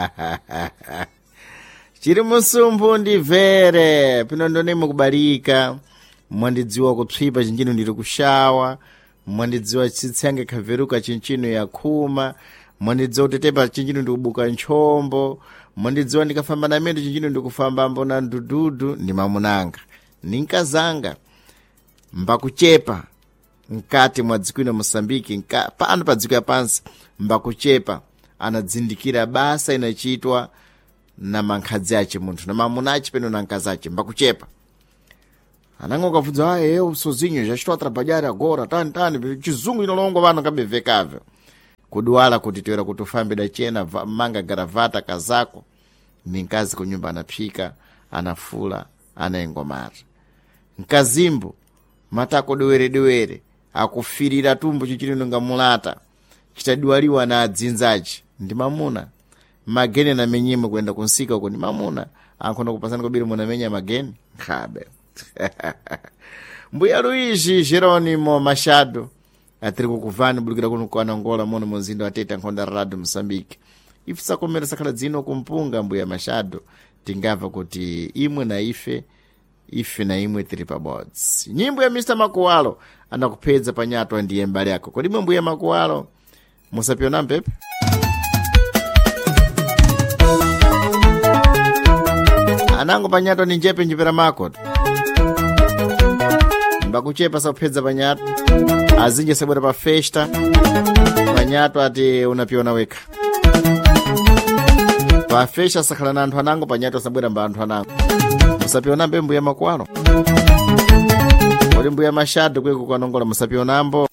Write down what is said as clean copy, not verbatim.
chiri musumbu ndimvere pino ndone mukubalika mwandidziwa kupswipa chinchino ndiri kushawa mwandidziwa chitsange khaveruka chinchino yakhuma mwandidziwa kutetepa chinchino ndikubuka nchombo mwandidziwa ndikafamba na mendo chinchino ndikufamba mbona ndududu ndi mamunanga ninkazanga mbakuchepa mkati mwa dziko ino Mosambiki pano pa dziko yapansi mbakuchepa anadzindikira basa inachitwa na mankhadzi ache munthu na mamuna ache peno na nkazi ache mbakuchepa anango kavudza usozinho já trabalhar agora tani chizungu inolongo vano kabevekavyo kudwala kuti toera kuti ufambe dachena manga garavata kazako ninkazi kunyumba anapsika anafula anaengomara nkazimbo matako dewere akufirira tumbo chichino ngamulata chitadwaliwa na adzinzaji ndi mamuna magene na menyimo kwenda kunsika uko ndi mamuna ankhona kupasana kobiri muna menya magene khabe Mbuya Luigi Jeronimo Machado atiri kukuvani bulukira kuno kwa Angola mono muzinda wateta nkhonda Radio Mozambique ifisa komera sakhala dzino kumpunga Mbuya Machado tingava kuti imwe na ife na imwe tiri pabodzi. Nyimbo ya Mr. Makuwalo anakupedza panyato ndiye mbali yako kodi imwe Mbuya Makuwalo musapiona mpepe anango panyato ni njepe njipera mako mbakuchepa sakupedza panyato azinje sabwera pa festa panyato ati unapiona weka pa festa sakhala na anthu anango panyato sabwera mba anthu anango musapiona mbe Mbuya Makuwalo kodi Mbuya Machado kweko kwa Angola musapionambo